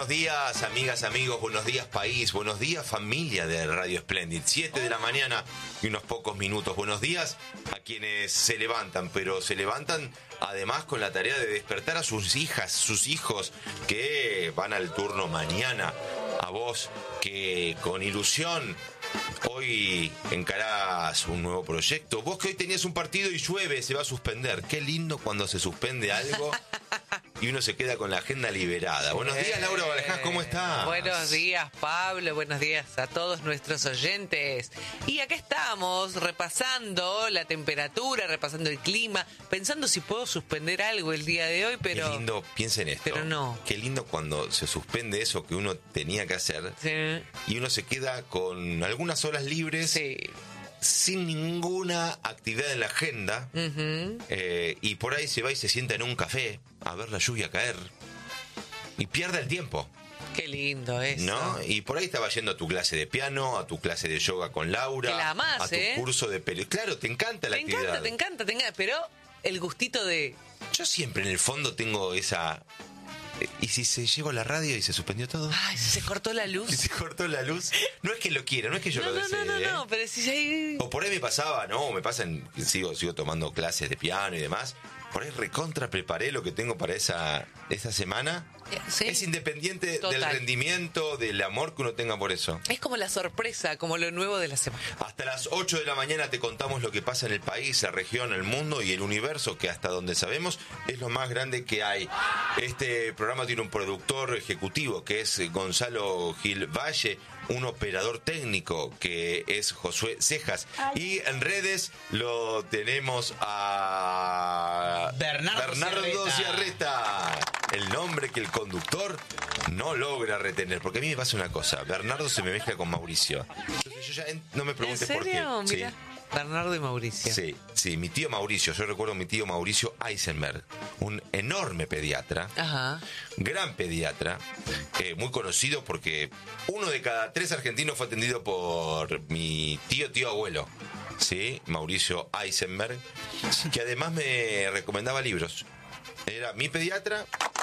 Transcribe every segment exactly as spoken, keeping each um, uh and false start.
Buenos días, amigas, amigos, buenos días, país, buenos días, familia de Radio Splendid. Siete de la mañana y unos pocos minutos. Buenos días a quienes se levantan, pero se levantan además con la tarea de despertar a sus hijas, sus hijos, que van al turno mañana. A vos, que con ilusión hoy encarás un nuevo proyecto. Vos que hoy tenías un partido y llueve, se va a suspender. Qué lindo cuando se suspende algo y uno se queda con la agenda liberada. Buenos días, Laura Valejás, ¿cómo estás? Buenos días, Pablo, buenos días a todos nuestros oyentes. Y acá estamos repasando la temperatura, repasando el clima, pensando si puedo suspender algo el día de hoy, pero... Qué lindo, piensa en esto. Pero no. Qué lindo cuando se suspende eso que uno tenía que hacer, Sí. y uno se queda con algunas horas libres, Sí. sin ninguna actividad en la agenda, Uh-huh. eh, y por ahí se va y se sienta en un café a ver la lluvia caer y pierde el tiempo, Qué lindo eso. ¿no? Y por ahí estaba yendo a tu clase de piano, a tu clase de yoga con Laura, Que la amás, a tu ¿eh? curso de peli. Claro, te encanta la Te actividad. encanta, te encanta, te encanta, pero el gustito de... Yo siempre en el fondo tengo esa... ¿Y si se llegó a la radio y se suspendió todo? Ay, si se cortó la luz. ¿Y se cortó la luz? No es que lo quiera, no es que yo No, lo no, desee. no, no, ¿eh? no, pero si hay... O por ahí me pasaba, no, me pasa, en, sigo, sigo tomando clases de piano y demás. Por ahí recontra preparé lo que tengo para esa, esa semana. Sí. Es independiente Total. del rendimiento, del amor que uno tenga por eso. Es como la sorpresa, como lo nuevo de la semana. Hasta las ocho de la mañana te contamos lo que pasa en el país, la región, el mundo y el universo, que hasta donde sabemos es lo más grande que hay. Este programa tiene un productor ejecutivo que es Gonzalo Gil Valle, un operador técnico que es Josué Cejas, y en redes lo tenemos a Bernardo Ciarreta. Ciarreta, el nombre que el conductor no logra retener, porque a mí me pasa una cosa, Bernardo se me mezcla con Mauricio, entonces yo ya en- no me ¿En preguntes por qué. serio? Sí. Mira, Bernardo y Mauricio. Sí, sí, mi tío Mauricio, yo recuerdo a mi tío Mauricio Eisenberg, un enorme pediatra, Ajá. gran pediatra, eh, muy conocido porque uno de cada tres argentinos fue atendido por mi tío, tío abuelo, ¿sí? Mauricio Eisenberg, que además me recomendaba libros. Era mi pediatra,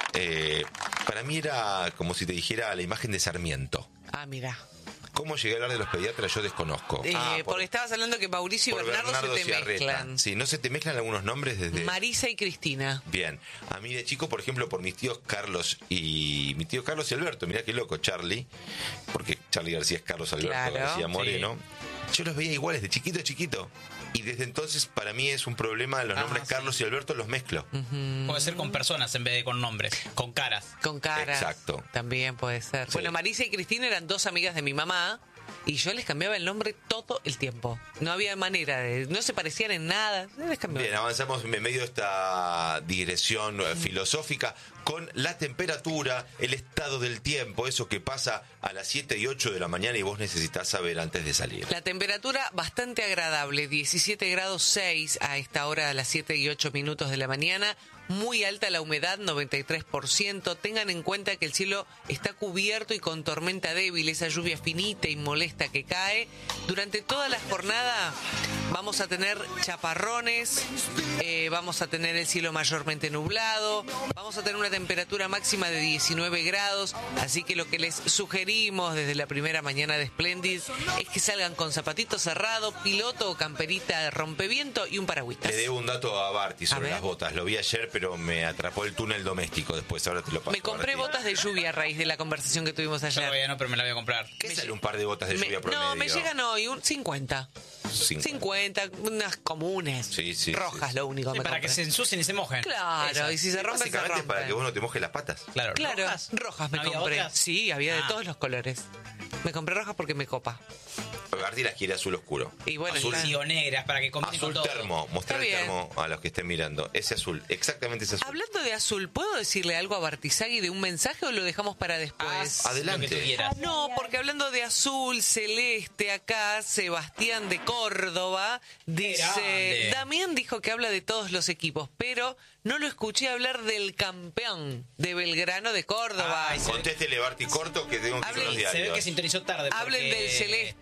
eh, para mí era como si te dijera la imagen de Sarmiento. Ah, mira. ¿Cómo llegué a hablar de los pediatras? Yo desconozco. Eh, Ah, por- porque estabas hablando que Mauricio y por Bernardo, se te Ciarreta. mezclan. Sí, ¿no se te mezclan algunos nombres desde...? Marisa y Cristina. Bien, a mí de chico, por ejemplo, por mis tíos Carlos y mi tío Carlos y Alberto, mirá qué loco, Charlie, porque Charlie García es Carlos Alberto Claro. García Moreno. Yo los veía iguales de chiquito a chiquito. Y desde entonces para mí es un problema, los Ah, nombres sí. Carlos y Alberto los mezclo. Puede ser con personas en vez de con nombres, con caras. Con caras. Exacto. También puede ser. Sí. Bueno, Marisa y Cristina eran dos amigas de mi mamá y yo les cambiaba el nombre todo el tiempo. No había manera de... No se parecían en nada. Les cambiaba. Bien, avanzamos en medio de esta digresión eh, filosófica con la temperatura, el estado del tiempo, eso que pasa a las siete y ocho de la mañana y vos necesitas saber antes de salir. La temperatura bastante agradable, diecisiete grados seis a esta hora, a las siete y ocho minutos de la mañana. Muy alta la humedad, noventa y tres por ciento. Tengan en cuenta que el cielo está cubierto y con tormenta débil, esa lluvia finita y molesta que cae. Durante toda la jornada vamos a tener chaparrones, eh, vamos a tener el cielo mayormente nublado, vamos a tener una temperatura máxima de diecinueve grados, así que lo que les sugerimos desde la primera mañana de Splendid es que salgan con zapatito cerrado, piloto o camperita de rompeviento y un paragüitas. Le debo un dato a Barty sobre A ver. las botas. Lo vi ayer, pero me atrapó el túnel doméstico después. Ahora te lo paso. Me compré Barty. botas de lluvia a raíz de la conversación que tuvimos Yo ayer. todavía no, pero me la voy a comprar. ¿Qué me sale lle- un par de botas de Me- lluvia promedio? no, me llegan hoy un cincuenta. Cincuenta. cincuenta, unas comunes. Sí, sí, rojas, sí. lo único Sí, me para compré. que se ensucien y se mojen. Claro, Esas. y si se rompen, se Básicamente rompen. para que vos no te mojes las patas. Claro, Claro, rojas. rojas, me ¿No había compré. otras? Sí, había de Ah. todos los colores. Me compré rojas porque me copa. Barty las quiere azul oscuro. Y bueno, azul, está- Sí, o negras, para que combine azul con todo. termo. Mostrar el Está bien. termo a los que estén mirando. Ese azul, exactamente ese azul. Hablando de azul, ¿puedo decirle algo a Bartizagui de un mensaje o lo dejamos para después? Haz Adelante. lo que tú quieras. No, porque hablando de azul, celeste, acá, Sebastián de Córdoba dice... Grande. Damián dijo que habla de todos los equipos, pero no lo escuché hablar del campeón de Belgrano de Córdoba. Ay, se ve- Contéstele, Barty, corto, que tengo que ir Hable- con los se ve Se ve diarios. que sintonizó tarde. Hablen porque- del celeste, che,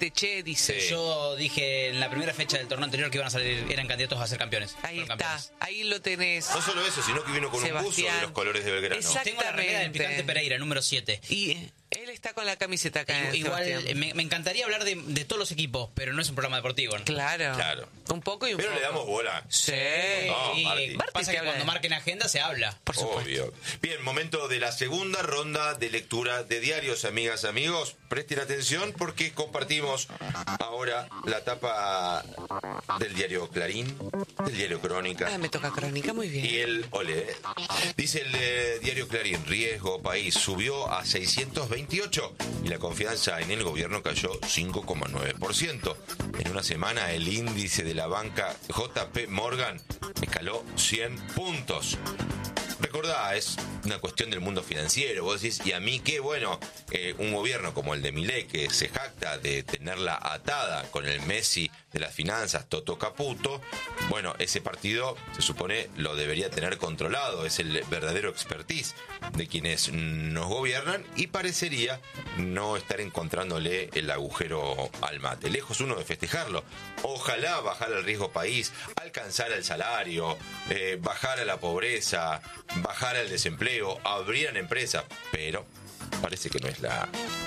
qué dice? Sí. Yo dije en la primera fecha del torneo anterior que iban a salir, eran candidatos a ser campeones. Ahí Fueron está, campeones. ahí lo tenés. No solo eso, sino que vino con un buzo Sebastián. de los colores de Belgrano. Exacto. Tengo la remera del Exactamente. Picante Pereira, número siete. Y él está con la camiseta acá. Igual Sebastián. me, me encantaría hablar de, de todos los equipos, pero no es un programa deportivo, ¿no? Claro. Claro. Un poco y un Pero poco. le damos bola. Sí. No, Y Marti. Marti pasa te que habla cuando de- marquen agenda se habla. Por supuesto. Obvio. Bien, momento de la segunda ronda de lectura de diarios, amigas, amigos. Presten atención porque compartimos ahora la tapa del diario Clarín, del diario Crónica. Ah, me toca Crónica, muy bien. Y el ole, dice el eh, diario Clarín, riesgo país subió a seiscientos veintiocho y la confianza en el gobierno cayó cinco coma nueve por ciento. En una semana el índice de la banca J P Morgan escaló cien puntos. Recordá, es una cuestión del mundo financiero. Vos decís, ¿y a mí qué? Bueno, eh, un gobierno como el de Milei, que se jacta de tenerla atada con el Messi de las finanzas, Toto Caputo, bueno, ese partido se supone lo debería tener controlado. Es el verdadero expertise de quienes nos gobiernan y parecería no estar encontrándole el agujero al mate. Lejos uno de festejarlo. Ojalá bajara el riesgo país, alcanzara el salario, eh, bajara la pobreza, bajara el desempleo, abrieran empresas, pero parece que no es la...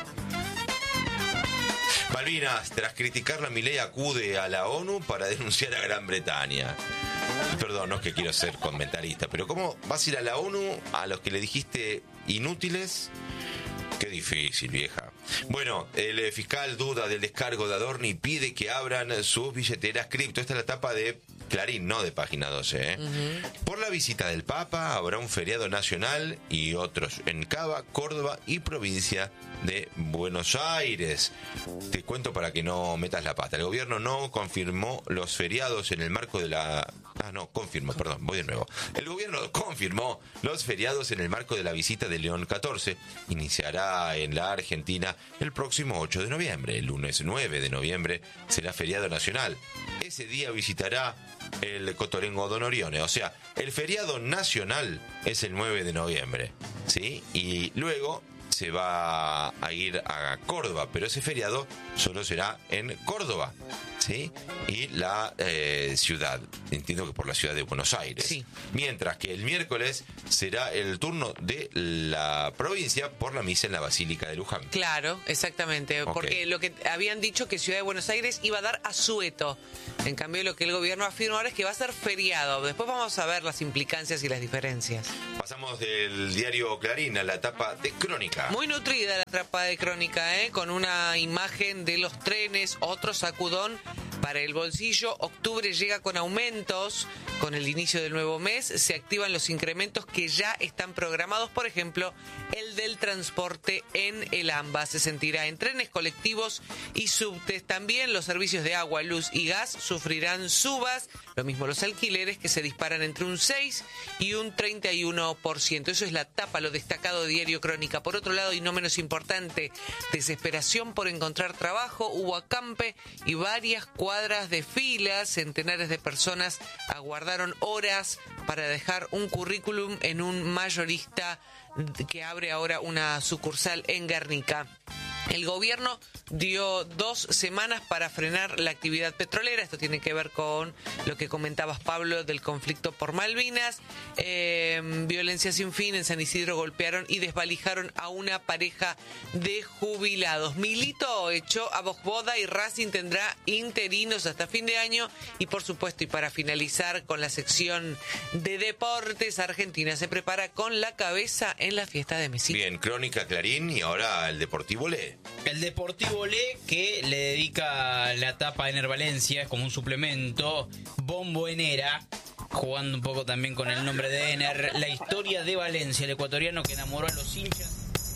Malvinas, tras criticarla, Milei acude a la ONU para denunciar a Gran Bretaña. Perdón, no es que quiero ser comentarista, pero ¿cómo vas a ir a la ONU a los que le dijiste inútiles? Qué difícil, vieja. Bueno, el eh, fiscal duda del descargo de Adorni y pide que abran sus billeteras cripto. Esta es la tapa de Clarín, no de Página doce. ¿eh? Uh-huh. Por la visita del Papa habrá un feriado nacional y otros en Cava, Córdoba y provincia de Buenos Aires. Te cuento para que no metas la pata. El gobierno no confirmó los feriados en el marco de la... Ah, no, confirmó, perdón, voy de nuevo. El gobierno confirmó los feriados en el marco de la visita de León catorce. Iniciará en la Argentina el próximo ocho de noviembre. El lunes nueve de noviembre será feriado nacional. Ese día visitará el Cotolengo Don Orione. O sea, el feriado nacional es el nueve de noviembre, ¿sí? Y luego se va a ir a Córdoba, pero ese feriado solo será en Córdoba, ¿sí? Y la eh, ciudad, entiendo que por la ciudad de Buenos Aires. Sí. Mientras que el miércoles será el turno de la provincia por la misa en la Basílica de Luján. Claro, exactamente, Okay. porque lo que habían dicho que Ciudad de Buenos Aires iba a dar asueto. En cambio, lo que el gobierno afirma ahora es que va a ser feriado. Después vamos a ver las implicancias y las diferencias. Pasamos del diario Clarín a la etapa de Crónica. Muy nutrida la tapa de Crónica, ¿eh? Con una imagen de los trenes, otro sacudón para el bolsillo. Octubre llega con aumentos, con el inicio del nuevo mes se activan los incrementos que ya están programados, por ejemplo, el del transporte en el AMBA se sentirá en trenes colectivos y subtes. También los servicios de agua, luz y gas sufrirán subas, lo mismo los alquileres que se disparan entre un seis y un treinta y uno por ciento. Eso es la tapa, lo destacado de Diario Crónica. Por otro lado, y no menos importante, desesperación por encontrar trabajo, hubo acampe y varias cuadras de filas, centenares de personas aguardaron horas para dejar un currículum en un mayorista que abre ahora una sucursal en Guernica. El gobierno dio dos semanas para frenar la actividad petrolera. Esto tiene que ver con lo que comentabas, Pablo, del conflicto por Malvinas. Eh, violencia sin fin. En San Isidro golpearon y desvalijaron a una pareja de jubilados. Milito echó a Bojboda y Racing tendrá interinos hasta fin de año. Y por supuesto, y para finalizar con la sección de deportes, Argentina se prepara con la cabeza en la fiesta de Messi. Bien, Crónica, Clarín y ahora el Deportivo Le. El Deportivo Le, que le dedica la tapa a Ener Valencia, es como un suplemento, Bombo Enera, jugando un poco también con el nombre de Ener, la historia de Valencia, el ecuatoriano que enamoró a los hinchas.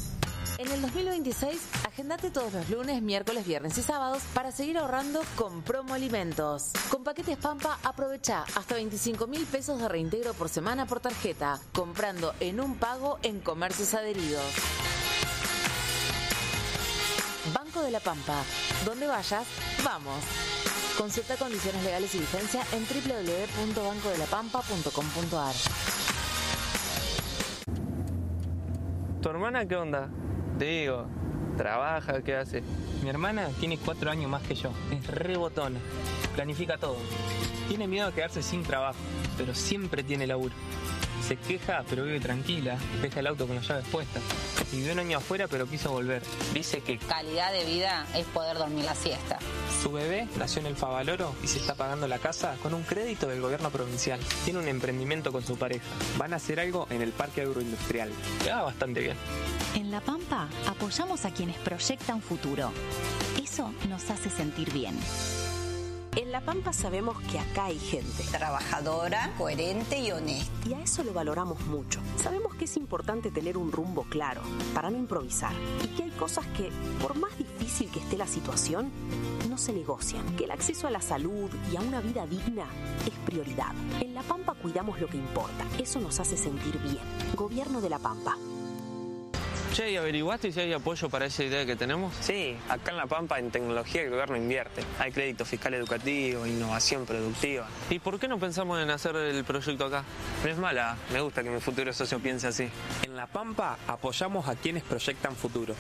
En el dos mil veintiséis, agendate todos los lunes, miércoles, viernes y sábados para seguir ahorrando con Promo Alimentos. Con paquetes Pampa, aprovecha hasta veinticinco mil pesos de reintegro por semana por tarjeta, comprando en un pago en comercios adheridos. Banco de la Pampa. Donde vayas, vamos. Consulta condiciones legales y vigencia en doble u doble u doble u punto banco de la pampa punto com punto a r. ¿Tu hermana qué onda? Te digo, trabaja, ¿qué hace? Mi hermana tiene cuatro años más que yo, es re botona, planifica todo. Tiene miedo a quedarse sin trabajo, pero siempre tiene laburo. Se queja, pero vive tranquila, deja el auto con las llaves puestas. Vivió un año afuera, pero quiso volver. Dice que calidad de vida es poder dormir la siesta. Su bebé nació en el Favaloro y se está pagando la casa con un crédito del gobierno provincial. Tiene un emprendimiento con su pareja. Van a hacer algo en el parque agroindustrial. Le va bastante bien. En La Pampa apoyamos a quienes proyectan futuro. Eso nos hace sentir bien. En La Pampa sabemos que acá hay gente trabajadora, coherente y honesta. Y a eso lo valoramos mucho. Sabemos que es importante tener un rumbo claro para no improvisar. Y que hay cosas que, por más difícil que esté la situación, no se negocian. Que el acceso a la salud y a una vida digna es prioridad. En La Pampa cuidamos lo que importa. Eso nos hace sentir bien. Gobierno de La Pampa. Che, ¿y averiguaste si hay apoyo para esa idea que tenemos? Sí, acá en La Pampa en tecnología el gobierno invierte. Hay crédito fiscal educativo, innovación productiva. ¿Y por qué no pensamos en hacer el proyecto acá? No es mala, me gusta que mi futuro socio piense así. En La Pampa apoyamos a quienes proyectan futuro.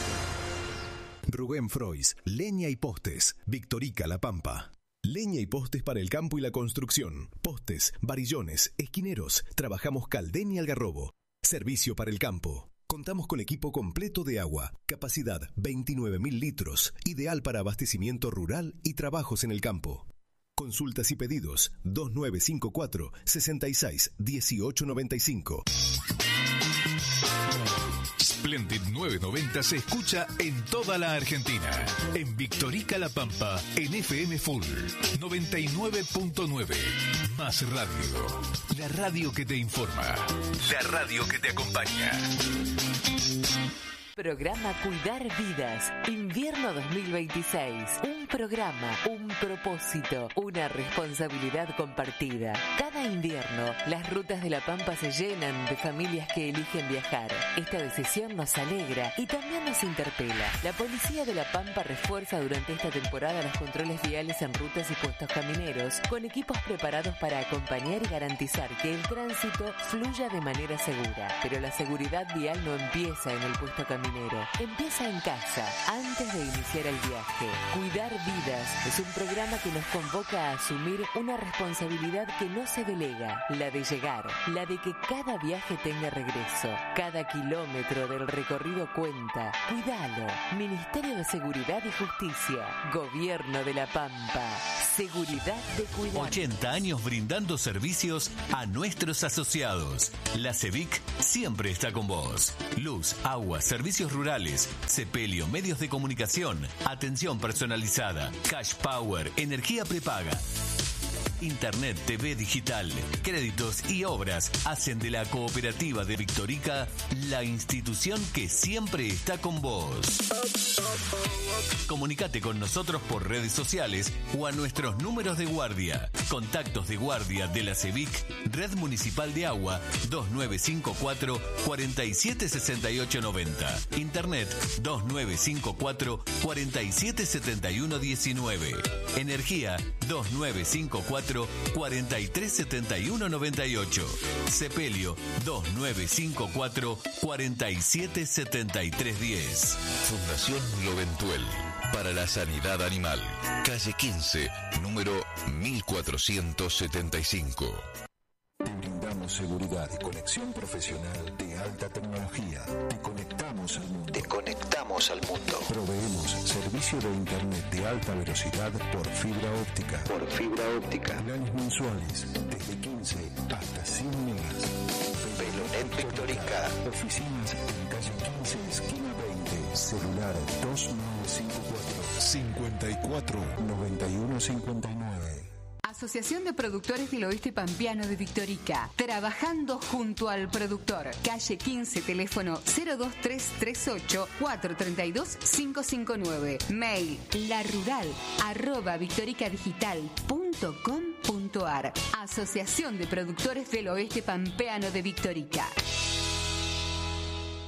Rubén Frois, Leña y Postes, Victorica, La Pampa. Leña y postes para el campo y la construcción. Postes, varillones, esquineros. Trabajamos Caldén y Algarrobo. Servicio para el campo. Contamos con equipo completo de agua, capacidad veintinueve mil litros, ideal para abastecimiento rural y trabajos en el campo. Consultas y pedidos dos nueve cinco cuatro, seis seis uno ocho nueve cinco. Splendid novecientos noventa se escucha en toda la Argentina. En Victorica, La Pampa, en F M Full noventa y nueve punto nueve. Más radio. La radio que te informa. La radio que te acompaña. Programa Cuidar Vidas, invierno dos mil veintiséis. Un programa, un propósito, una responsabilidad compartida. Cada invierno, las rutas de La Pampa se llenan de familias que eligen viajar. Esta decisión nos alegra y también nos interpela. La Policía de La Pampa refuerza durante esta temporada los controles viales en rutas y puestos camineros, con equipos preparados para acompañar y garantizar que el tránsito fluya de manera segura. Pero la seguridad vial no empieza en el puesto caminero. Empieza en casa, antes de iniciar el viaje. Cuidar Vidas es un programa que nos convoca a asumir una responsabilidad que no se delega, la de llegar, la de que cada viaje tenga regreso. Cada kilómetro del recorrido cuenta. Cuidalo. Ministerio de Seguridad y Justicia. Gobierno de La Pampa. Seguridad de cuidar. ochenta años brindando servicios a nuestros asociados. La CEVIC siempre está con vos. Luz, agua, servicios rurales, Sepelio, medios de comunicación, atención personalizada, cash power, energía prepaga. Internet, T V digital, créditos y obras hacen de la cooperativa de Victorica la institución que siempre está con vos. Comunicate con nosotros por redes sociales o a nuestros números de guardia. Contactos de guardia de la CEVIC, Red Municipal de Agua, dos nueve cinco cuatro, cuatro siete seis ocho nueve cero. Internet, dos nueve cinco cuatro, cuatro siete siete uno uno nueve. Energía, dos nueve cinco cuatro, cuatro tres siete uno nueve ocho. Sepelio, dos nueve cinco cuatro, cuatro siete siete tres uno cero. Fundación Loventuel para la Sanidad Animal. Calle quince, número mil cuatrocientos setenta y cinco. Te brindamos seguridad y conexión profesional de alta tecnología. Te conectamos al mundo. Te conectamos al mundo. Proveemos servicio de internet de alta velocidad por fibra óptica. Por fibra óptica. Planes mensuales desde quince hasta cien megas. Velonet Victorica. Oficinas en calle quince, esquina veinte. Celular dos nueve cinco cuatro, cincuenta y cuatro, noventa y uno cincuenta y nueve. Asociación de Productores del Oeste Pampeano de Victorica. Trabajando junto al productor. Calle quince, teléfono cero dos tres tres ocho, cuatro tres dos, cinco cinco nueve. Mail larural arroba victoricadigital punto com punto ar. Asociación de Productores del Oeste Pampeano de Victorica.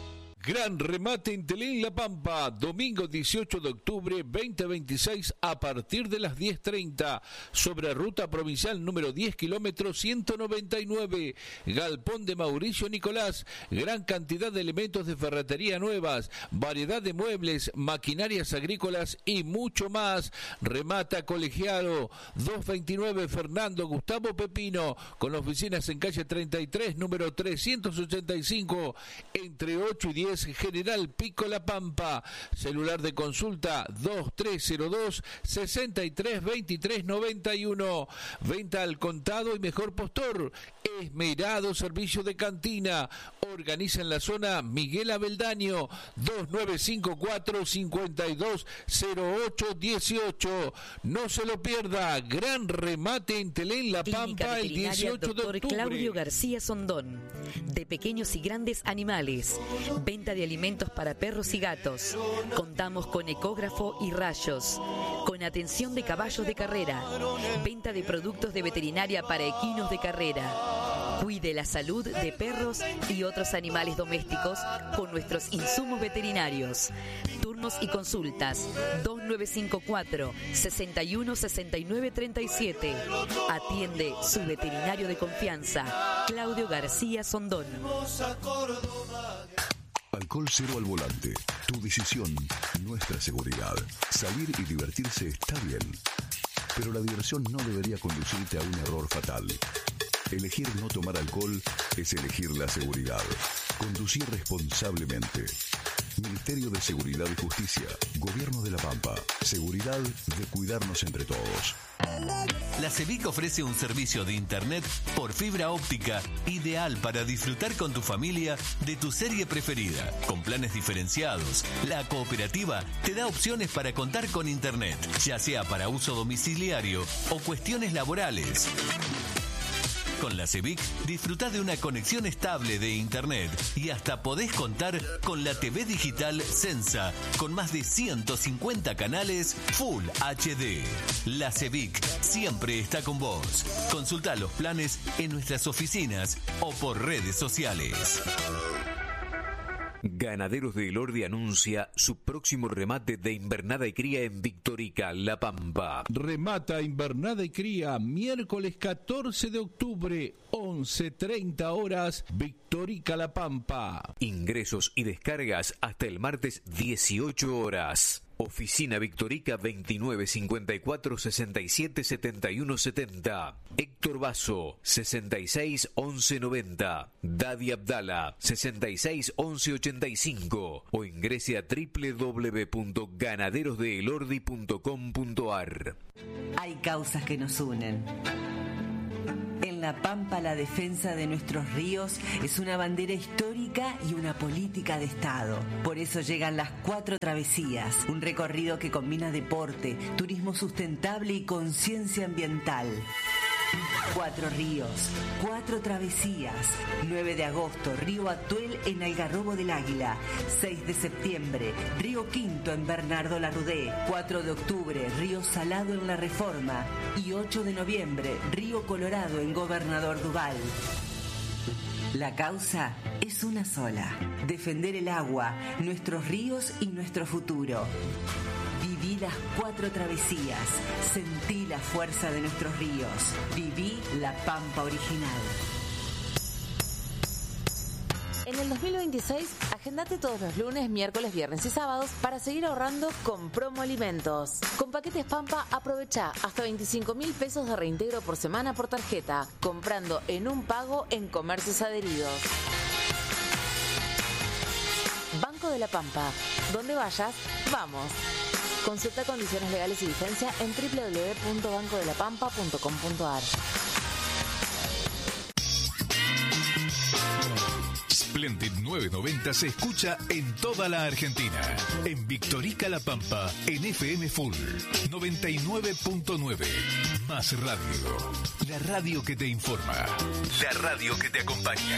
Gran remate en Telén La Pampa, domingo dieciocho de octubre veinte veintiséis a partir de las diez treinta, sobre ruta provincial número diez, kilómetros ciento noventa y nueve, Galpón de Mauricio Nicolás, gran cantidad de elementos de ferretería nuevas, variedad de muebles, maquinarias agrícolas y mucho más. Remata Colegiado, doscientos veintinueve Fernando Gustavo Pepino, con oficinas en calle treinta y tres, número trescientos ochenta y cinco, entre ocho y diez, General Pico La Pampa. Celular de consulta dos tres cero dos, seis tres dos tres nueve uno. Venta al contado y mejor postor. Esmerado servicio de cantina. Organiza en la zona Miguel Abeldaño. Dos nueve cinco cuatro, cinco dos cero ocho uno ocho. No se lo pierda. Gran remate en Telén La Pampa el dieciocho de octubre. Claudio García Sondón. De pequeños y grandes animales. Venta de alimentos para perros y gatos. Contamos con ecógrafo y rayos. Con atención de caballos de carrera. Venta de productos de veterinaria para equinos de carrera. Cuide la salud de perros y otros animales domésticos con nuestros insumos veterinarios. Turnos y consultas dos nueve cinco cuatro, sesenta y uno, sesenta y nueve, treinta y siete. Atiende su veterinario de confianza, Claudio García Sondón. Alcohol cero al volante. Tu decisión, nuestra seguridad. Salir y divertirse está bien, pero la diversión no debería conducirte a un error fatal. Elegir no tomar alcohol es elegir la seguridad. Conducir responsablemente. Ministerio de Seguridad y Justicia. Gobierno de La Pampa. Seguridad de cuidarnos entre todos. La CEBIC ofrece un servicio de internet por fibra óptica ideal para disfrutar con tu familia de tu serie preferida. Con planes diferenciados, la cooperativa te da opciones para contar con internet, ya sea para uso domiciliario o cuestiones laborales. Con la CEBIC disfrutá de una conexión estable de internet y hasta podés contar con la T V digital Sensa con más de ciento cincuenta canales Full H D. La CEBIC siempre está con vos. Consultá los planes en nuestras oficinas o por redes sociales. Ganaderos de Elordi anuncia su próximo remate de invernada y cría en Victorica, La Pampa. Remata invernada y cría miércoles catorce de octubre, once treinta horas, Victorica, La Pampa. Ingresos y descargas hasta el martes dieciocho horas. Oficina Victorica veintinueve cincuenta y cuatro sesenta y siete setenta y uno setenta. Héctor Basso sesenta y seis once noventa. Dadi Abdala sesenta y seis once ochenta y cinco o ingrese a doble u doble u doble u punto ganaderos de elordi punto com punto ar. Hay causas que nos unen. En La Pampa, la defensa de nuestros ríos es una bandera histórica y una política de Estado. Por eso llegan las Cuatro Travesías, un recorrido que combina deporte, turismo sustentable y conciencia ambiental. Cuatro ríos, cuatro travesías. nueve de agosto, Río Atuel en Algarrobo del Águila. seis de septiembre, Río Quinto en Bernardo Larrudé. cuatro de octubre, Río Salado en La Reforma. Y ocho de noviembre, Río Colorado en Gobernador Duval. La causa es una sola: defender el agua, nuestros ríos y nuestro futuro. Viví las Cuatro Travesías, sentí la fuerza de nuestros ríos, viví La Pampa original. En el dos mil veintiséis, agendate todos los lunes, miércoles, viernes y sábados para seguir ahorrando con Promo Alimentos. Con paquetes Pampa, aprovecha hasta veinticinco mil pesos de reintegro por semana por tarjeta, comprando en un pago en comercios adheridos. Banco de la Pampa. Donde vayas, vamos. Consulta condiciones legales y vigencia en doble u doble u doble u punto banco de la pampa punto com punto ar. Splendid novecientos noventa se escucha en toda la Argentina. En Victorica, La Pampa, en F M Full noventa y nueve punto nueve. Más radio. La radio que te informa. La radio que te acompaña.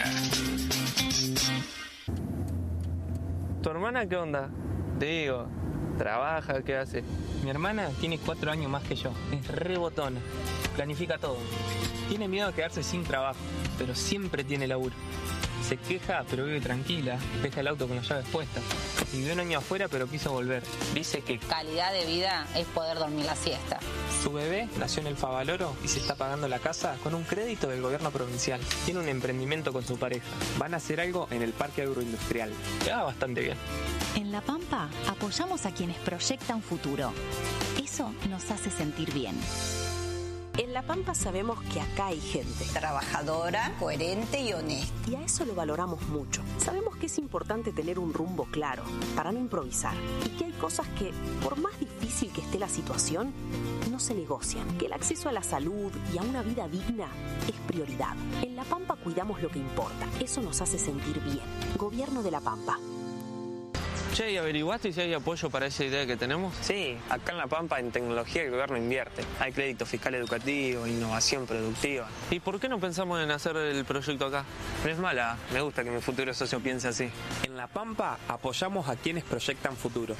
¿Tu hermana qué onda? Te digo, trabaja, ¿qué hace? Mi hermana tiene cuatro años más que yo. Es re botona. Planifica todo. Tiene miedo de quedarse sin trabajo, pero siempre tiene laburo. Se queja, pero vive tranquila. Deja el auto con las llaves puestas. Vivió un año afuera, pero quiso volver. Dice que Calidad de vida es poder dormir la siesta. su bebé nació en el Favaloro y se está pagando la casa con un crédito del gobierno provincial. Tiene un emprendimiento con su pareja. Van a hacer algo en el parque agroindustrial. Le va bastante bien. En La Pampa apoyamos a quienes proyectan futuro. Eso nos hace sentir bien. En La Pampa sabemos que acá hay gente Trabajadora, coherente y honesta. y a eso lo valoramos mucho. Sabemos que es importante tener un rumbo claro para no improvisar y que hay cosas que, por más difícil que esté la situación, no se negocian. Que el acceso a la salud y a una vida digna es prioridad. En La Pampa cuidamos lo que importa. Eso nos hace sentir bien. Gobierno de La Pampa. Che, ¿y averiguaste si hay apoyo para esa idea que tenemos? Sí, acá en La Pampa en tecnología el gobierno invierte. Hay crédito fiscal educativo, innovación productiva. ¿Y por qué no pensamos en hacer el proyecto acá? No es mala, me gusta que mi futuro socio piense así. En La Pampa apoyamos a quienes proyectan futuro.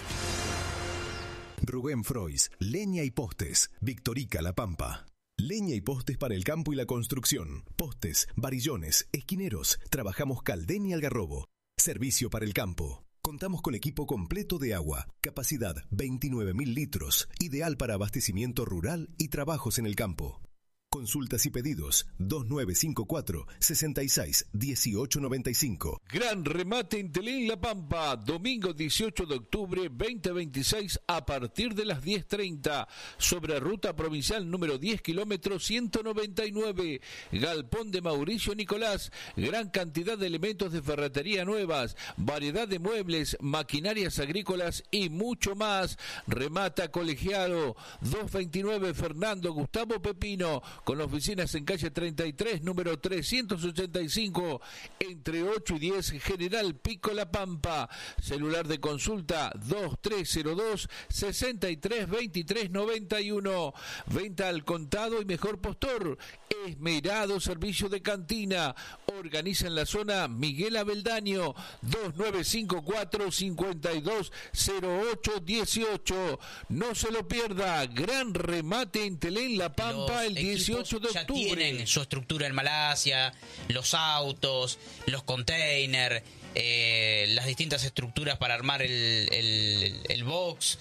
Rubén Frois, Leña y Postes, Victorica La Pampa. Leña y postes para el campo y la construcción. Postes, varillones, esquineros. Trabajamos Caldén y Algarrobo. Servicio para el campo. Contamos con equipo completo de agua, capacidad veintinueve mil litros, ideal para abastecimiento rural y trabajos en el campo. Consultas y pedidos dos nueve cinco cuatro, seis seis uno ocho nueve cinco. Gran remate en Telén La Pampa, domingo dieciocho de octubre veinte veintiséis a partir de las diez treinta, sobre ruta provincial número diez kilómetros ciento noventa y nueve, Galpón de Mauricio Nicolás, gran cantidad de elementos de ferretería nuevas, variedad de muebles, maquinarias agrícolas y mucho más. Remata Colegiado, doscientos veintinueve Fernando Gustavo Pepino, con oficinas en calle treinta y tres, número trescientos ochenta y cinco, entre ocho y diez, General Pico La Pampa. Celular de consulta dos tres cero dos, seis tres dos tres nueve uno. Venta al contado y mejor postor. Esmerado servicio de cantina. Organiza en la zona Miguel Abeldaño, dos nueve cinco cuatro, cinco dos cero ocho uno ocho. No se lo pierda. Gran remate en Telén La Pampa el dieciocho de ya octubre. Tienen su estructura en Malasia, los autos, los containers, eh, las distintas estructuras para armar el, el, el box.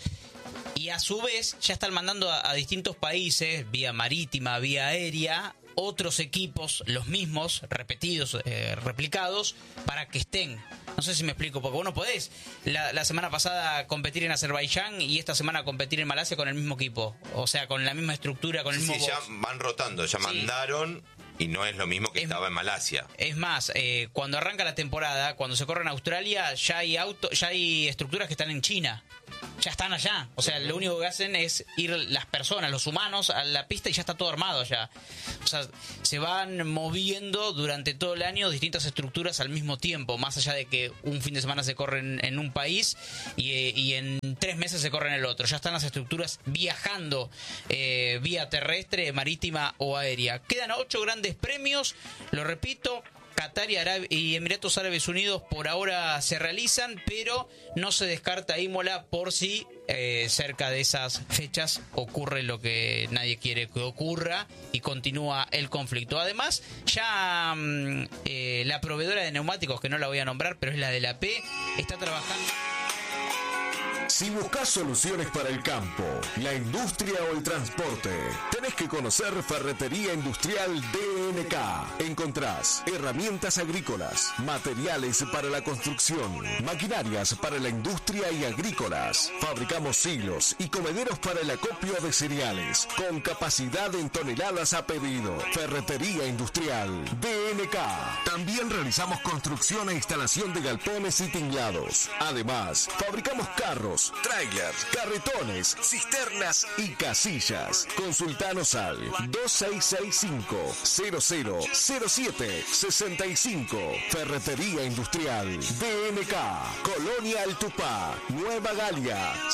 Y a su vez ya están mandando a, a distintos países, vía marítima, vía aérea, otros equipos, los mismos, repetidos, eh, replicados, para que estén. No sé si me explico, porque vos no podés la, la semana pasada competir en Azerbaiyán y esta semana competir en Malasia con el mismo equipo. O sea, con la misma estructura, con el Sí, mismo sí, ya box. van rotando, ya Sí. mandaron y no es lo mismo que estaba en Malasia. Es más, eh, cuando arranca la temporada, cuando se corre en Australia, ya hay auto, ya hay estructuras que están en China. Ya están allá. O sea, lo único que hacen es ir las personas, los humanos, a la pista y ya está todo armado allá. O sea, se van moviendo durante todo el año distintas estructuras al mismo tiempo, más allá de que un fin de semana se corre en, en un país y, eh, y en tres meses se corre en el otro. Ya están las estructuras viajando eh, vía terrestre, marítima o aérea. Quedan ocho grandes premios, lo repito. Qatar y, Arab- y Emiratos Árabes Unidos por ahora se realizan, pero no se descarta Imola por si eh, cerca de esas fechas ocurre lo que nadie quiere que ocurra y continúa el conflicto. Además, ya mm, eh, la proveedora de neumáticos, que no la voy a nombrar, pero es la de la P, está trabajando. Si buscas soluciones para el campo, la industria o el transporte, tenés que conocer Ferretería Industrial D N K. Encontrás herramientas agrícolas, materiales para la construcción, maquinarias para la industria y agrícolas. Fabricamos silos y comederos para el acopio de cereales, con capacidad en toneladas a pedido. Ferretería Industrial D N K. También realizamos construcción e instalación de galpones y tinglados. Además, fabricamos carros, trailers, carretones, cisternas y casillas. Consultanos al dos seis seis cinco, cero cero cero siete seis cinco. Ferretería Industrial D N K, Colonia El Tupá, Nueva Galia,